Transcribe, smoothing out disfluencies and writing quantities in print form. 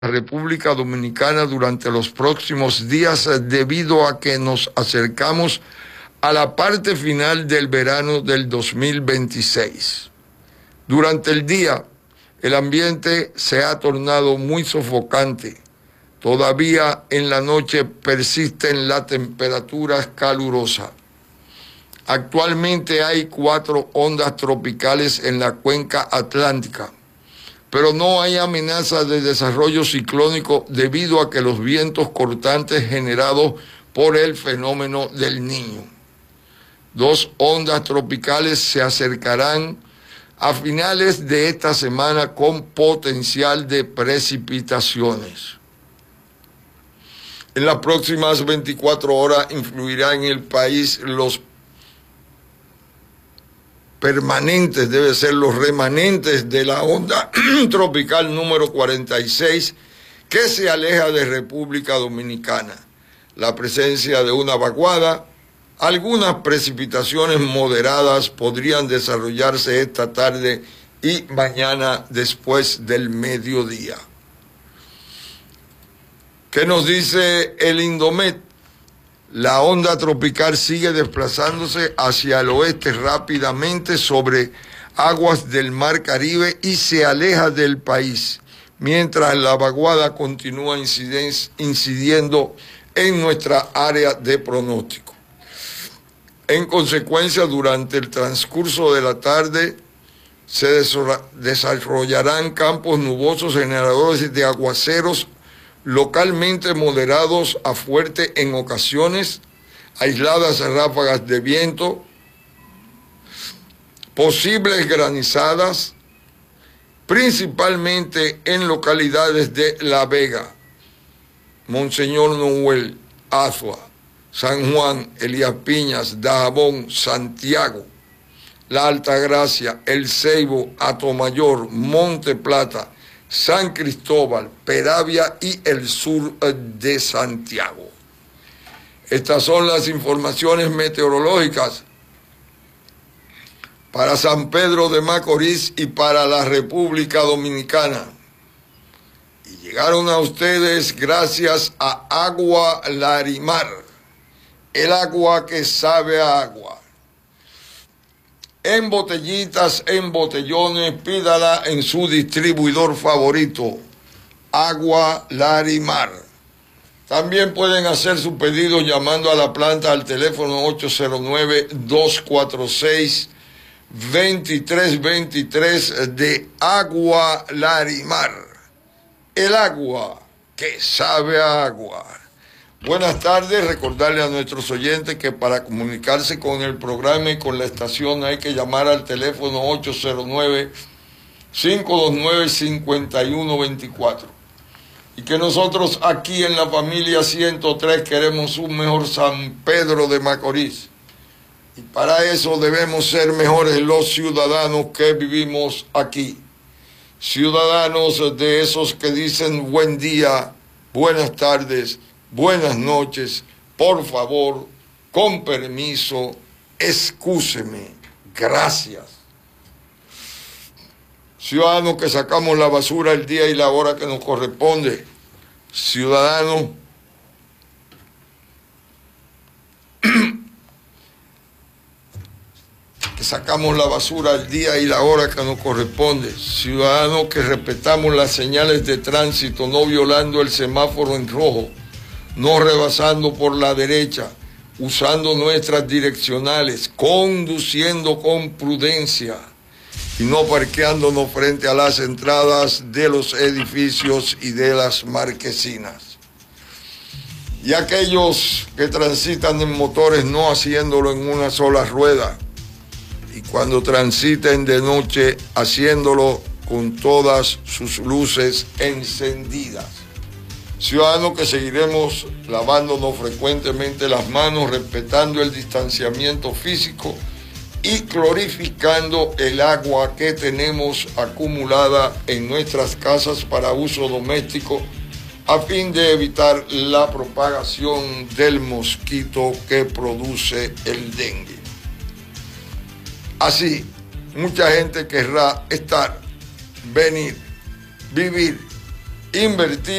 República Dominicana durante los próximos días debido a que nos acercamos a la parte final del verano del 2026. Durante el día, el ambiente se ha tornado muy sofocante. Todavía en la noche persisten las temperaturas calurosas. Actualmente hay 4 ondas tropicales en la cuenca atlántica, pero no hay amenaza de desarrollo ciclónico debido a que los vientos cortantes generados por el fenómeno del Niño. 2 ondas tropicales se acercarán a finales de esta semana con potencial de precipitaciones. En las próximas 24 horas influirá en el país los permanentes, debe ser los remanentes de la onda tropical número 46 que se aleja de República Dominicana. La presencia de una vaguada, algunas precipitaciones moderadas podrían desarrollarse esta tarde y mañana después del mediodía. ¿Qué nos dice el Indomet? La onda tropical sigue desplazándose hacia el oeste rápidamente sobre aguas del Mar Caribe y se aleja del país, mientras la vaguada continúa incidiendo en nuestra área de pronóstico. En consecuencia, durante el transcurso de la tarde se desarrollarán campos nubosos generadores de aguaceros localmente moderados a fuerte en ocasiones, aisladas ráfagas de viento, posibles granizadas, principalmente en localidades de La Vega, Monseñor Noel, Azua, San Juan, Elías Piñas, Dajabón, Santiago, La Altagracia, El Ceibo, Atomayor, Monte Plata, San Cristóbal, Peravia y el sur de Santiago. Estas son las informaciones meteorológicas para San Pedro de Macorís y para la República Dominicana. Y llegaron a ustedes gracias a Agua Larimar, el agua que sabe a agua. En botellitas, en botellones, pídala en su distribuidor favorito, Agua Larimar. También pueden hacer su pedido llamando a la planta al teléfono 809-246-2323 de Agua Larimar, el agua que sabe a agua. Buenas tardes, recordarle a nuestros oyentes que para comunicarse con el programa y con la estación hay que llamar al teléfono 809-529-5124. Y que nosotros aquí en la familia 103 queremos un mejor San Pedro de Macorís. Y para eso debemos ser mejores los ciudadanos que vivimos aquí. Ciudadanos de esos que dicen buen día, buenas tardes, buenas noches, por favor, con permiso, excúseme, gracias. Ciudadanos que sacamos la basura el día y la hora que nos corresponde. Ciudadanos que sacamos la basura el día y la hora que nos corresponde. Ciudadanos que respetamos las señales de tránsito, no violando el semáforo en rojo, no rebasando por la derecha, usando nuestras direccionales, conduciendo con prudencia y no parqueándonos frente a las entradas de los edificios y de las marquesinas. Y aquellos que transitan en motores no haciéndolo en una sola rueda, y cuando transiten de noche haciéndolo con todas sus luces encendidas. Ciudadanos que seguiremos lavándonos frecuentemente las manos, respetando el distanciamiento físico y clorificando el agua que tenemos acumulada en nuestras casas para uso doméstico a fin de evitar la propagación del mosquito que produce el dengue. Así, mucha gente querrá estar, venir, vivir invertir